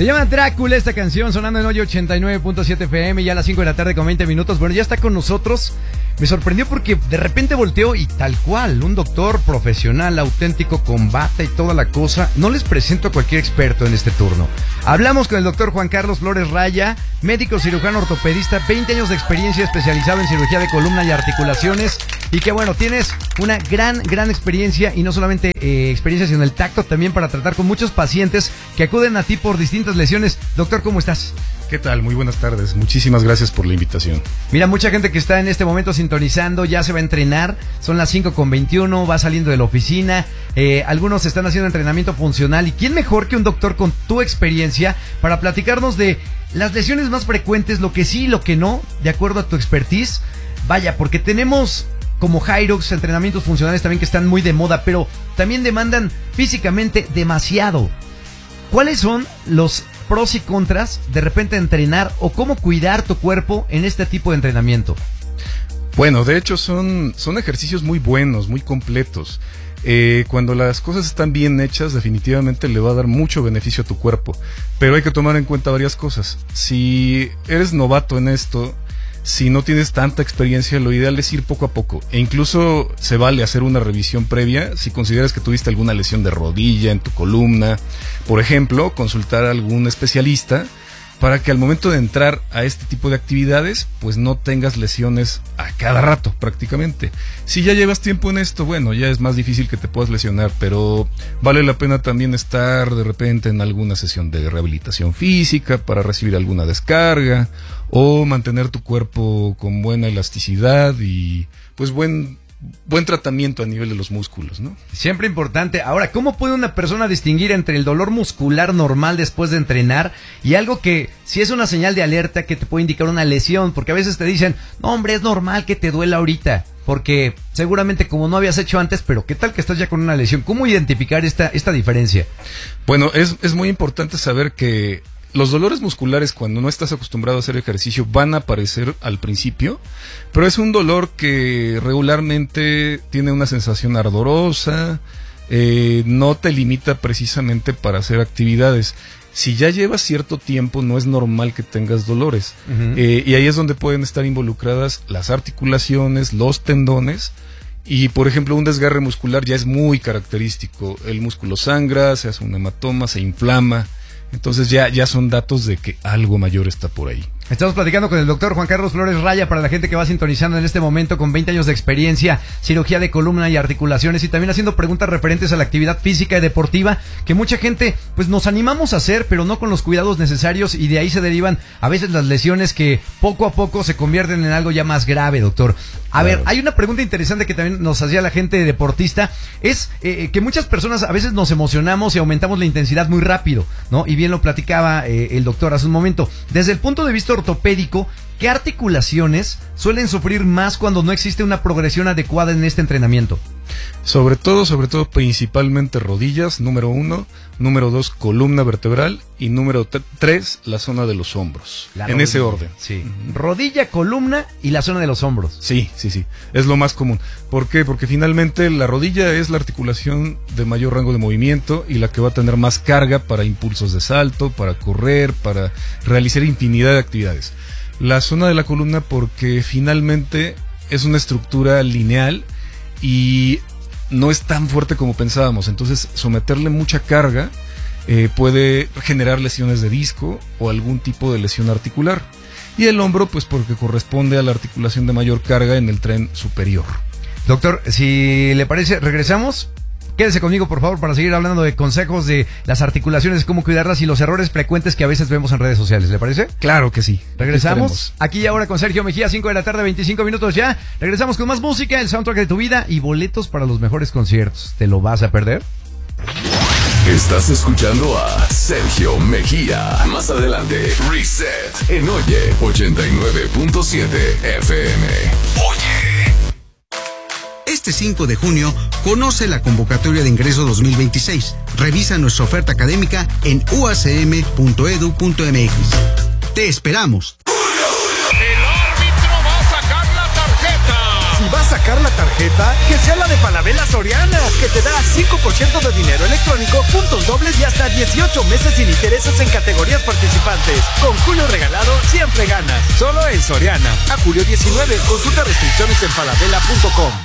Se llama Drácula esta canción, sonando en hoy 89.7 FM, ya a las 5 de la tarde con 20 minutos. Bueno, ya está con nosotros. Me sorprendió porque de repente volteó y tal cual, un doctor profesional, auténtico, con bata y toda la cosa. No les presento a cualquier experto en este turno. Hablamos con el doctor Juan Carlos Flores Raya, médico cirujano ortopedista, 20 años de experiencia, especializado en cirugía de columna y articulaciones. Y que bueno, tienes una gran experiencia, y no solamente experiencia, sino el tacto también para tratar con muchos pacientes que acuden a ti por distintas lesiones. Doctor, ¿cómo estás? ¿Qué tal? Muy buenas tardes. Muchísimas gracias por la invitación. Mira, mucha gente que está en este momento sintonizando, ya se va a entrenar. Son las 5:21, va saliendo de la oficina. Algunos están haciendo entrenamiento funcional. ¿Y quién mejor que un doctor con tu experiencia para platicarnos de las lesiones más frecuentes, lo que sí y lo que no, de acuerdo a tu expertise? Vaya, porque tenemos como Hyrox entrenamientos funcionales también que están muy de moda, pero también demandan físicamente demasiado. ¿Cuáles son los pros y contras de repente entrenar o cómo cuidar tu cuerpo en este tipo de entrenamiento? Bueno, de hecho son ejercicios muy buenos, muy completos. Cuando las cosas están bien hechas, definitivamente le va a dar mucho beneficio a tu cuerpo. Pero hay que tomar en cuenta varias cosas. Si eres novato en esto, si no tienes tanta experiencia, lo ideal es ir poco a poco. E incluso se vale hacer una revisión previa si consideras que tuviste alguna lesión de rodilla, en tu columna. Por ejemplo, consultar a algún especialista para que al momento de entrar a este tipo de actividades, pues no tengas lesiones a cada rato prácticamente. Si ya llevas tiempo en esto, bueno, ya es más difícil que te puedas lesionar, pero vale la pena también estar de repente en alguna sesión de rehabilitación física para recibir alguna descarga, o mantener tu cuerpo con buena elasticidad y pues buen tratamiento a nivel de los músculos, ¿no? Siempre importante. Ahora, ¿cómo puede una persona distinguir entre el dolor muscular normal después de entrenar y algo que si es una señal de alerta que te puede indicar una lesión? Porque a veces te dicen, no hombre, es normal que te duela ahorita, porque seguramente como no habías hecho antes, pero ¿qué tal que estás ya con una lesión? ¿Cómo identificar esta diferencia? Bueno, es muy importante saber que los dolores musculares, cuando no estás acostumbrado a hacer ejercicio, van a aparecer al principio, pero es un dolor que regularmente tiene una sensación ardorosa, no te limita precisamente para hacer actividades. Si ya llevas cierto tiempo, no es normal que tengas dolores. Uh-huh. Y ahí es donde pueden estar involucradas las articulaciones, los tendones. Y por ejemplo, un desgarre muscular ya es muy característico. El músculo sangra, se hace un hematoma, se inflama. Entonces ya son datos de que algo mayor está por ahí. Estamos platicando con el doctor Juan Carlos Flores Raya, para la gente que va sintonizando en este momento, con 20 años de experiencia, cirugía de columna y articulaciones, y también haciendo preguntas referentes a la actividad física y deportiva, que mucha gente pues nos animamos a hacer, pero no con los cuidados necesarios, y de ahí se derivan a veces las lesiones que poco a poco se convierten en algo ya más grave, doctor. A ver, hay una pregunta interesante que también nos hacía la gente deportista, es que muchas personas a veces nos emocionamos y aumentamos la intensidad muy rápido, ¿no? Y bien lo platicaba el doctor hace un momento. Desde el punto de vista ortopédico, ¿qué articulaciones suelen sufrir más cuando no existe una progresión adecuada en este entrenamiento? Sobre todo, principalmente rodillas, número 1, número 2, columna vertebral, y número 3, la zona de los hombros. En ese orden. Sí. Rodilla, columna y la zona de los hombros. Sí. Es lo más común. ¿Por qué? Porque finalmente la rodilla es la articulación de mayor rango de movimiento y la que va a tener más carga para impulsos de salto, para correr, para realizar infinidad de actividades. La zona de la columna, porque finalmente es una estructura lineal y no es tan fuerte como pensábamos. Entonces, someterle mucha carga puede generar lesiones de disco o algún tipo de lesión articular. Y el hombro, pues porque corresponde a la articulación de mayor carga en el tren superior. Doctor, si le parece, regresamos. Quédese conmigo, por favor, para seguir hablando de consejos de las articulaciones, cómo cuidarlas y los errores frecuentes que a veces vemos en redes sociales. ¿Le parece? Claro que sí. Regresamos aquí y ahora con Sergio Mejía, 5 de la tarde, 25 minutos ya. Regresamos con más música, el soundtrack de tu vida y boletos para los mejores conciertos. ¿Te lo vas a perder? Estás escuchando a Sergio Mejía. Más adelante, Reset en Oye 89.7 FM. Oye. Este 5 de junio, conoce la convocatoria de ingreso 2026. Revisa nuestra oferta académica en uacm.edu.mx. ¡Te esperamos! El árbitro va a sacar la tarjeta. Si vas a sacar la tarjeta, que sea la de Falabella Soriana, que te da 5% de dinero electrónico, puntos dobles y hasta 18 meses sin intereses en categorías participantes. Con Julio Regalado siempre ganas. Solo en Soriana. A julio 19. Consulta restricciones en falabella.com.